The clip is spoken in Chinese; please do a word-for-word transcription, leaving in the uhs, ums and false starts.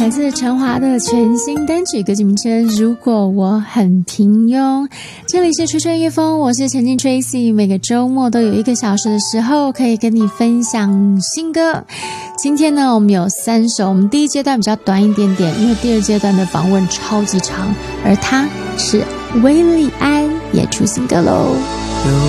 来自陈华的全新单曲，歌曲名称《如果我很平庸》。这里是吹吹乐风，我是陈静 Tracy， 每个周末都有一个小时的时候可以跟你分享新歌。今天呢，我们有三首，我们第一阶段比较短一点点，因为第二阶段的访问超级长，而他是威利安，也出新歌喽。